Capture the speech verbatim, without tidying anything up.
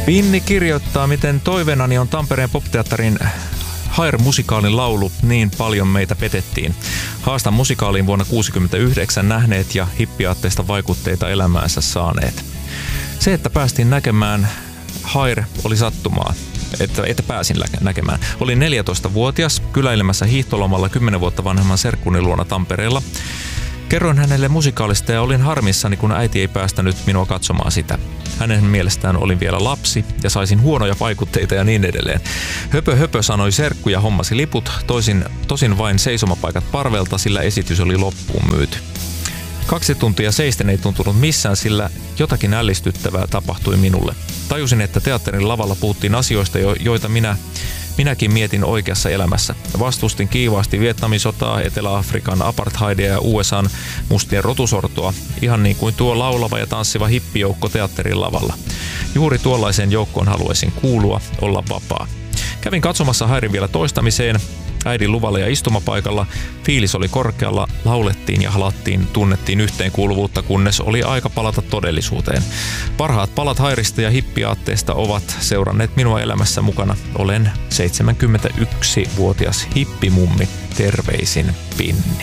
Pinni kirjoittaa, miten toiveenani on Tampereen popteatterin Hair-musikaalin laulu Niin paljon meitä petettiin. Haastan musikaaliin vuonna tuhatyhdeksänsataakuusikymmentäyhdeksän nähneet ja hippiaatteista vaikutteita elämäänsä saaneet. Se, että päästiin näkemään Hair, oli sattumaa. Että, että pääsin näkemään. Olin neljätoistavuotias kyläilemässä hiihtolomalla kymmenen vuotta vanhemman serkkuni luona Tampereella. Kerroin hänelle musikaalista ja olin harmissani, kun äiti ei päästänyt minua katsomaan sitä. Hänen mielestään olin vielä lapsi ja saisin huonoja vaikutteita ja niin edelleen. Höpö höpö sanoi serkku ja hommasi liput, toisin, tosin vain seisomapaikat parvelta, sillä esitys oli loppuun myyty. Kaksi tuntia seisten ei tuntunut missään, sillä jotakin ällistyttävää tapahtui minulle. Tajusin, että teatterin lavalla puhuttiin asioista, joita minä, minäkin mietin oikeassa elämässä. Vastustin kiivaasti Vietnamin sotaa, Etelä-Afrikan apartheidia ja U S A:n mustien rotusortoa, ihan niin kuin tuo laulava ja tanssiva hippijoukko teatterin lavalla. Juuri tuollaiseen joukkoon haluaisin kuulua, olla vapaa. Kävin katsomassa Hairin vielä toistamiseen. Äidin luvalla ja istumapaikalla. Fiilis oli korkealla, laulettiin ja halattiin, tunnettiin yhteenkuuluvuutta, kunnes oli aika palata todellisuuteen. Parhaat palat Hairista ja hippiaatteesta ovat seuranneet minua elämässä mukana. Olen seitsemänkymmentäyksivuotias hippimummi. Terveisin Pinni.